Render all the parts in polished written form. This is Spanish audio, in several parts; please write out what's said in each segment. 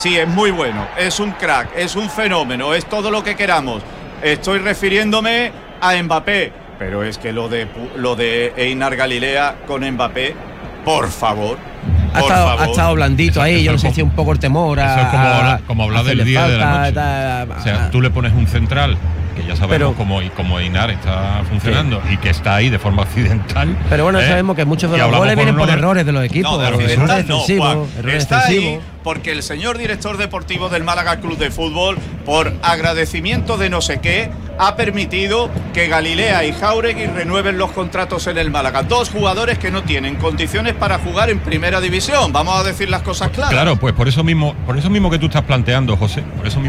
Sí, es muy bueno, es un crack, es un fenómeno, es todo lo que queramos. Estoy refiriéndome a Mbappé, pero es que lo de Einar Galilea con Mbappé, por favor. Ha estado blandito ahí, yo no sé si un poco el temor a... Eso es como hablar del día de la noche. O sea, tú le pones un central, que ya sabemos cómo Einar está funcionando y que está ahí de forma accidental. Pero bueno, sabemos que muchos de los goles vienen por errores de los equipos. No, errores defensivos. Está ahí porque el señor director deportivo del Málaga Club de Fútbol, por agradecimiento de no sé qué, ha permitido que Galilea y Jáuregui renueven los contratos en el Málaga. Dos jugadores que no tienen condiciones para jugar en primera división. Vamos a decir las cosas claras. Claro, pues por eso mismo que tú estás planteando, José,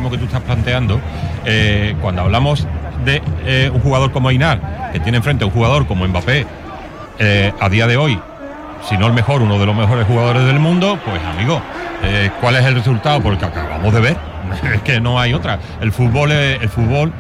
cuando hablamos de un jugador como Einar, que tiene enfrente a un jugador como Mbappé, a día de hoy, si no el mejor, uno de los mejores jugadores del mundo, pues amigo, ¿cuál es el resultado? Porque acabamos de ver, es que no hay otra. El fútbol es fútbol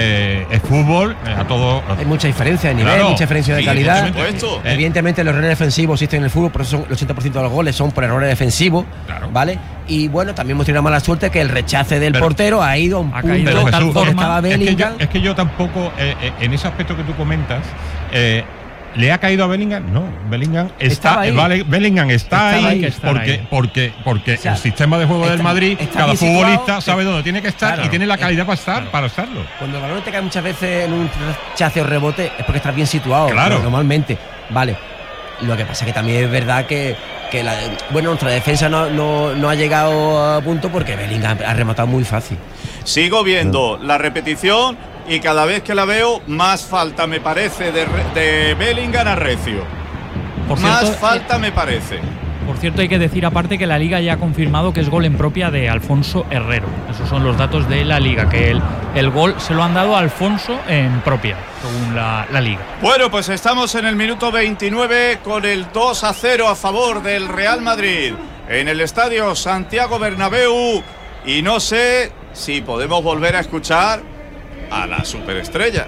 a todo. Hay mucha diferencia de nivel, mucha diferencia de calidad. Evidentemente los errores defensivos existen en el fútbol, por eso el 80% de los goles son por errores defensivos, ¿vale? Y bueno, también hemos tenido la mala suerte que el rechace del portero ha ido a un punto de tal forma. Estaba Bellingham. Es que yo tampoco, en ese aspecto que tú comentas, ¿le ha caído a Bellingham? No, Bellingham está ahí. Vale, Bellingham está ahí porque o sea, el sistema de juego del Madrid, cada futbolista sabe dónde tiene que estar y tiene la calidad para estarlo. Cuando el balón te cae muchas veces en un rechace o rebote es porque estás bien situado, normalmente. Vale. Lo que pasa es que también es verdad que nuestra defensa no ha llegado a punto porque Bellingham ha rematado muy fácil. Sigo viendo la repetición y cada vez que la veo más falta me parece de Bellingham a Recio. Falta me parece. Por cierto, hay que decir aparte que la Liga ya ha confirmado que es gol en propia de Alfonso Herrero. Esos son los datos de la Liga, que el gol se lo han dado a Alfonso en propia, según la Liga. Bueno, pues estamos en el minuto 29 con el 2-0 a favor del Real Madrid en el estadio Santiago Bernabéu, y no sé si podemos volver a escuchar a la superestrella.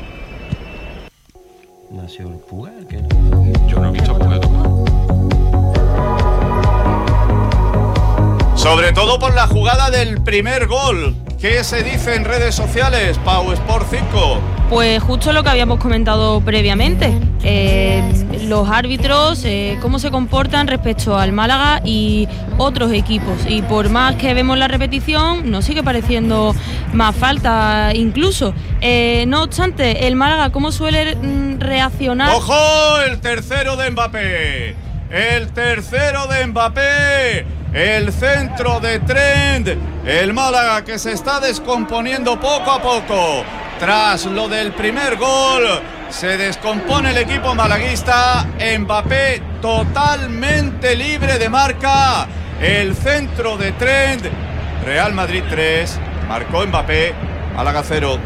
¿Nació el Puga? Yo no he visto a Puga tocar. Sobre todo por la jugada del primer gol. ¿Qué se dice en redes sociales, Pau Sport 5? Pues justo lo que habíamos comentado previamente. Los árbitros, cómo se comportan respecto al Málaga y otros equipos. Y por más que vemos la repetición, nos sigue pareciendo más falta incluso. No obstante, el Málaga, ¿cómo suele reaccionar? ¡Ojo! El tercero de Mbappé. El tercero de Mbappé. El centro de Trent. El Málaga que se está descomponiendo poco a poco. Tras lo del primer gol, se descompone el equipo malaguista. Mbappé totalmente libre de marca. El centro de Trent. Real Madrid 3. Marcó Mbappé. Málaga 0.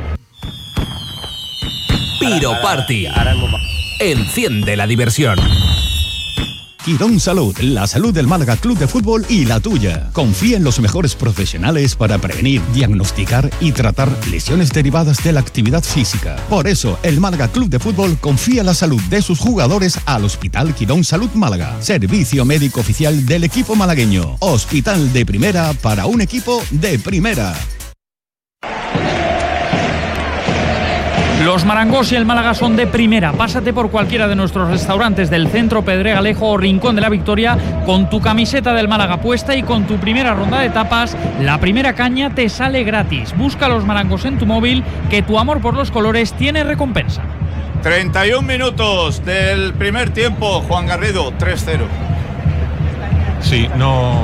Piro Party. Enciende la diversión. Quirón Salud, la salud del Málaga Club de Fútbol y la tuya. Confía en los mejores profesionales para prevenir, diagnosticar y tratar lesiones derivadas de la actividad física. Por eso, el Málaga Club de Fútbol confía la salud de sus jugadores al Hospital Quirón Salud Málaga. Servicio médico oficial del equipo malagueño. Hospital de primera para un equipo de primera. Los Marangos y el Málaga son de primera. Pásate por cualquiera de nuestros restaurantes del centro, Pedregalejo o Rincón de la Victoria con tu camiseta del Málaga puesta y con tu primera ronda de tapas, la primera caña te sale gratis. Busca los Marangos en tu móvil, que tu amor por los colores tiene recompensa. 31 minutos del primer tiempo, Juan Garrido, 3-0. Sí, no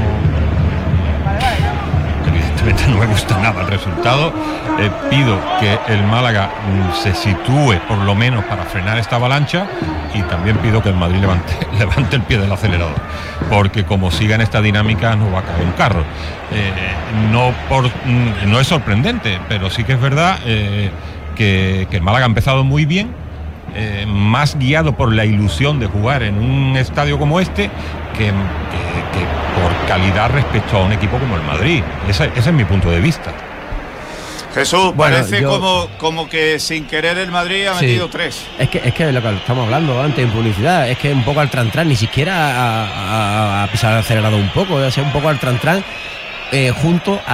me gusta nada el resultado. Pido que el Málaga se sitúe por lo menos para frenar esta avalancha, y también pido que el Madrid levante el pie del acelerador, porque como siga en esta dinámica nos va a caer un carro. No es sorprendente, pero sí que es verdad que el Málaga ha empezado muy bien, más guiado por la ilusión de jugar en un estadio como este que por calidad respecto a un equipo como el Madrid. Ese es mi punto de vista. Jesús, parece como que sin querer el Madrid ha metido 3. Es que lo que estamos hablando antes en publicidad, es que un poco al tran-tran, ni siquiera a pisar el acelerador un poco, o sea, un poco al tran-tran. junto a